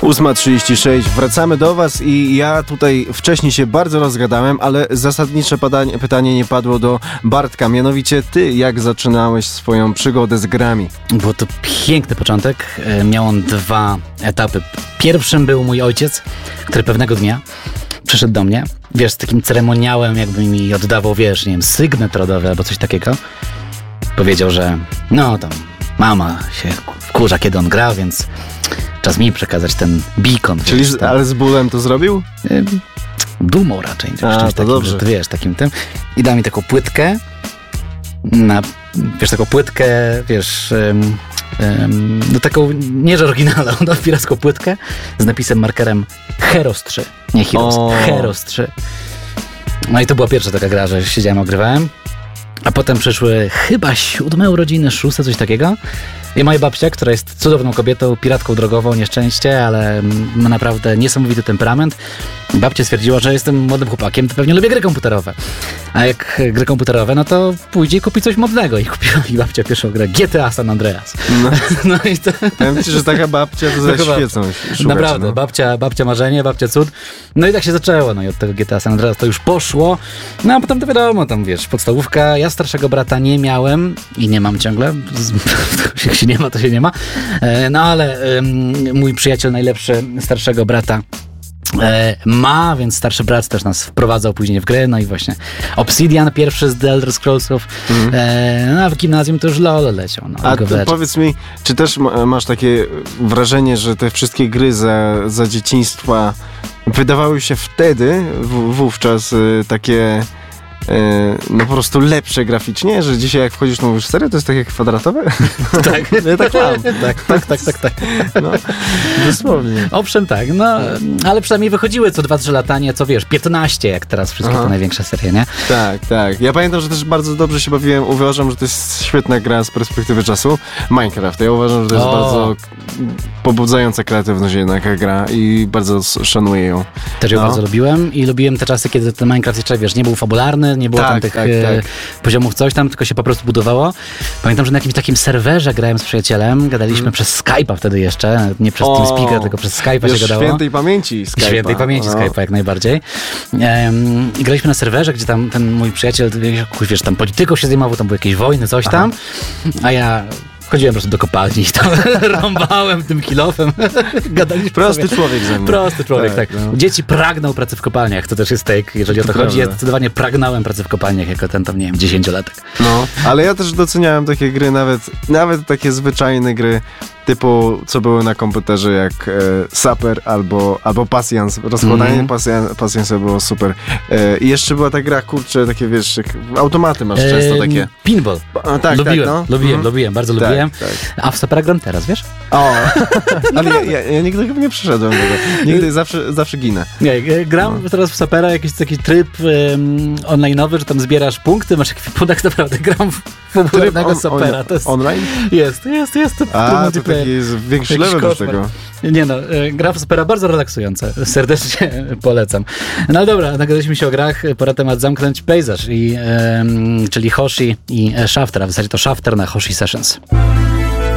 8:36, wracamy do Was i ja tutaj wcześniej się bardzo rozgadałem, ale zasadnicze pytanie nie padło do Bartka, mianowicie ty jak zaczynałeś swoją przygodę z grami? Był to piękny początek, miał on 2 etapy. Pierwszym był mój ojciec, który pewnego dnia przyszedł do mnie, wiesz, z takim ceremoniałem, jakby mi oddawał, wiesz, nie wiem, sygnet rodowy albo coś takiego. Powiedział, że no tam mama się wkurza, kiedy on gra, więc czas mi przekazać ten beacon. Czyli, wiesz, ale z bólem to zrobił? Dumą raczej. A, to takim, dobrze. że, wiesz, takim tym. I dał mi taką płytkę, no taką, nie że oryginalną, no piracką płytkę z napisem markerem Heroes 3, nie Heroes, Heroes 3. No i to była pierwsza taka gra, że siedziałem, ogrywałem. A potem przyszły chyba 7 urodziny, 6, coś takiego. I moja babcia, która jest cudowną kobietą, piratką drogową, nieszczęście, ale ma naprawdę niesamowity temperament. Babcia stwierdziła, że jestem młodym chłopakiem, to pewnie lubię gry komputerowe. A jak gry komputerowe, no to pójdzie i kupi coś modnego. I kupiła mi babcia pierwszą grę GTA San Andreas. No i to... Powiem ci, że taka babcia to za świecą szukać, naprawdę, no. babcia marzenie, babcia cud. No i tak się zaczęło, no i od tego GTA San Andreas to już poszło. No a potem to wiadomo, tam wiesz, podstawówka. Ja starszego brata nie miałem i nie mam ciągle. Jak się nie ma, to się nie ma. No ale mój przyjaciel najlepszy starszego brata ma, więc starszy brat też nas wprowadzał później w gry, no i właśnie Obsidian pierwszy z The Elder Scrollsów, no a w gimnazjum to już LOL leciał. No, a powiedz mi, czy też masz takie wrażenie, że te wszystkie gry za dzieciństwa wydawały się wtedy, wówczas takie no po prostu lepsze graficznie, że dzisiaj jak wchodzisz, no mówisz, serio, to jest takie kwadratowe? Tak. Ja tak mam. Tak. No, dosłownie. Owszem, tak, no, ale przynajmniej wychodziły co 2-3 lata, nie co wiesz, 15 jak teraz wszystkie te największe serie, nie? Tak. Ja pamiętam, że też bardzo dobrze się bawiłem, uważam, że to jest świetna gra z perspektywy czasu. Minecraft, ja uważam, że to jest bardzo pobudzająca kreatywność jednak gra i bardzo szanuję ją. Też ją bardzo lubiłem i lubiłem te czasy, kiedy ten Minecraft jeszcze, wiesz, nie był fabularny, nie było tam tych poziomów coś tam, tylko się po prostu budowało. Pamiętam, że na jakimś takim serwerze grałem z przyjacielem, gadaliśmy przez Skype'a wtedy jeszcze, nie przez TeamSpeaka, tylko przez Skype'a się gadało. Świętej pamięci Skype'a. Świętej pamięci Skype'a, jak najbardziej. I graliśmy na serwerze, gdzie tam ten mój przyjaciel, wiesz, tam polityką się zajmował, tam były jakieś wojny, coś tam, a ja chodziłem po prostu do kopalni i tam rąbałem tym kilofem. Gadaliśmy Prosty człowiek ze mną. Prosty człowiek, tak. No. Dzieci pragną pracy w kopalniach, to też jest take, jeżeli o to chodzi. Ja zdecydowanie pragnąłem pracy w kopalniach, jako ten tam, nie wiem, 10-latek. No, ale ja też doceniałem takie gry, nawet takie zwyczajne gry, typu, co były na komputerze, jak Saper albo Pasjans. Rozkładanie Pasjansa było super. I jeszcze była ta gra, kurczę, takie, wiesz, automaty masz często takie. Pinball. Tak, lubiłem, bardzo lubiłem. Tak. A w Sapera gram teraz, wiesz? Ale ja nigdy chyba nie przyszedłem do tego. Nigdy, zawsze ginę. Nie, gram teraz w Sapera, jakiś taki tryb online'owy, że tam zbierasz punkty, masz ekwipunek, naprawdę gram w popularnego Sapera. Online? Jest. To taki jest większy level do tego. Nie no, gra w Sapera bardzo relaksująca. Serdecznie polecam. No dobra, nagadaliśmy się o grach, pora temat zamknąć pejzaż, czyli Hoshi i Shafter, a w zasadzie to Shafter na Hoshi Sessions.